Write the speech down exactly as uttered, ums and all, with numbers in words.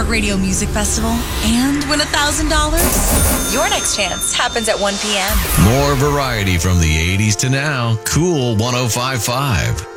iHeartRadio Music Festival and win one thousand dollars? Your next chance happens at one p.m. More variety from the eighties to now. Cool one oh five point five.